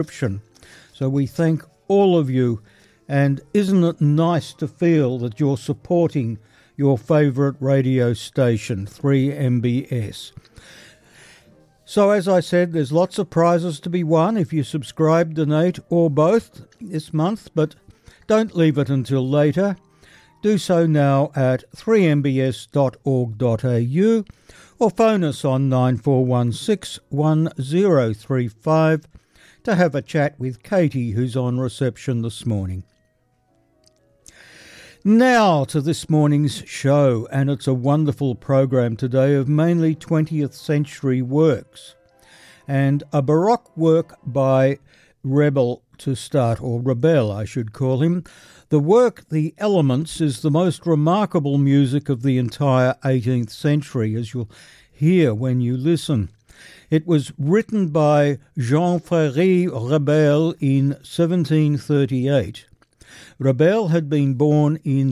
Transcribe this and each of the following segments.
subscription. So we thank all of you, and isn't it nice to feel that you're supporting your favourite radio station, 3MBS. So as I said, there's lots of prizes to be won if you subscribe, donate, or both this month, but don't leave it until later. Do so now at 3mbs.org.au or phone us on 9416 1035 to have a chat with Katie, who's on reception this morning. Now to this morning's show, and it's a wonderful program today of mainly 20th century works, and a Baroque work by Rebel to start, or Ravel I should call him. The work, The Elements, is the most remarkable music of the entire 18th century, as you'll hear when you listen. It was written by Jean-Fréry Ravel in 1738. Ravel had been born in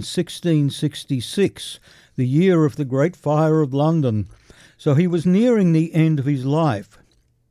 1666, the year of the Great Fire of London, so he was nearing the end of his life.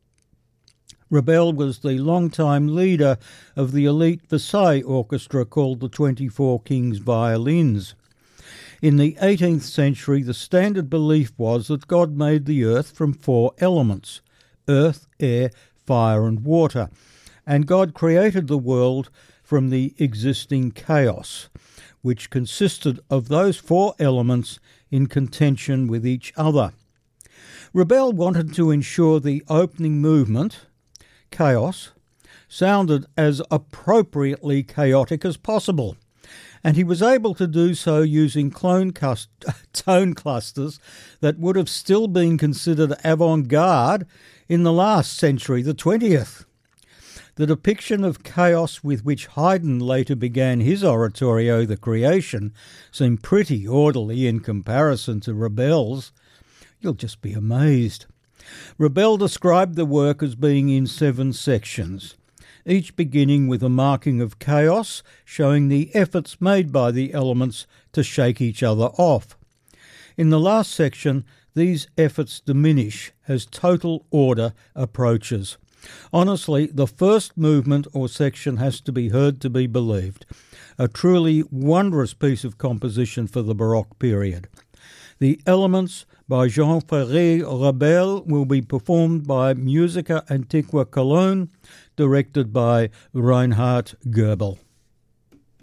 Ravel was the long-time leader of the elite Versailles orchestra called the 24 King's Violins. In the 18th century, the standard belief was that God made the earth from 4 elements: earth, air, fire and water, and God created the world from the existing chaos, which consisted of those 4 elements in contention with each other. Ravel wanted to ensure the opening movement, chaos, sounded as appropriately chaotic as possible, and he was able to do so using tone clusters that would have still been considered avant-garde in the last century, the 20th. The depiction of chaos with which Haydn later began his oratorio, The Creation, seemed pretty orderly in comparison to Ravel's. You'll just be amazed. Ravel described the work as being in 7 sections, each beginning with a marking of chaos, showing the efforts made by the elements to shake each other off. In the last section, these efforts diminish as total order approaches. Honestly, the first movement or section has to be heard to be believed. A truly wondrous piece of composition for the Baroque period. The Elements by Jean-Fréry Ravel will be performed by Musica Antiqua Cologne, directed by Reinhard Goebel.